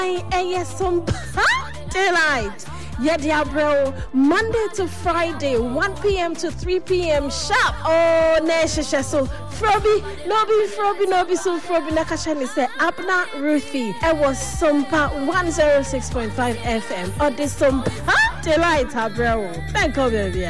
Some daylight. Yadiabro, Monday to Friday, 1 p.m. to 3 p.m. sharp. Oh, Nesha, so Froby, Nobi, so Froby Nakashani said, Abna Ruthie. It was Sumpa 106.5 FM. Or this Sumpa daylight, bro. Thank you, baby.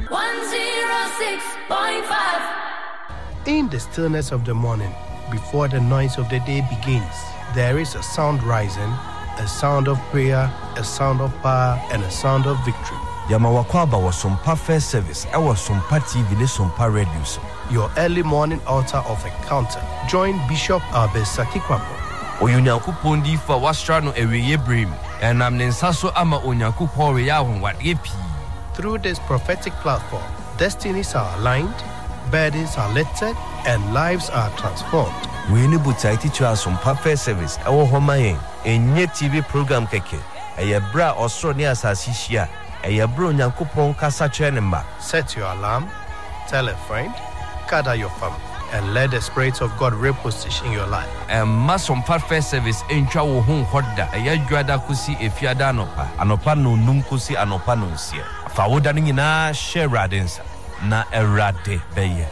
106.5. In the stillness of the morning, before the noise of the day begins, there is a sound rising, a sound of prayer, a sound of power, and a sound of victory. Yamawakwaba was Sumpa First Service. I was Sumpa TV, Sumpa Radio. Your early morning altar of encounter. Join Bishop Abesaki Kwambo. Onyankopon di fa wastrano eweye brim. Enam nensaso ama onyankopon we ya honwade pi. Through this prophetic platform, destinies are aligned, burdens are lifted, and lives are transformed. We need to teach us Sumpa First Service. Our home enye TV program keke. Eye bra osro ni asasi hia. Eye bro Nyankopon kasa chenema. Set your alarm, tell a friend, gather your family, and let the Spirit of God reposition your life. Sumpa First Service entwa wo hu hoda. Eye dwada kusi efiada anopa. Anopa no num kusi anopa no nsie. Fa woda ni nyina share radensa na erade beye.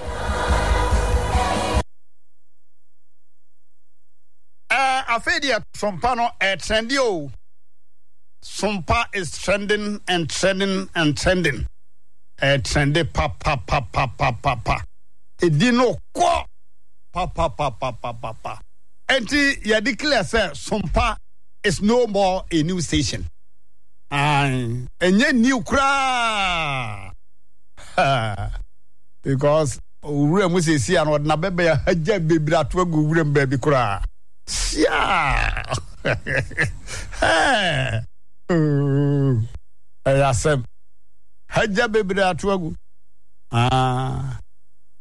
Afedia Sumpa no trendy. Sumpa is trending and trending and trending. Trendy pa. Edino kwa pa. Enti ya declare say Sumpa is no more a new station. Enye new kra. Because ure mu se si an na bebe ya haja bebira to agu ure baby kra. Yeah. Hey. Ayasem. Haja bebira to agu.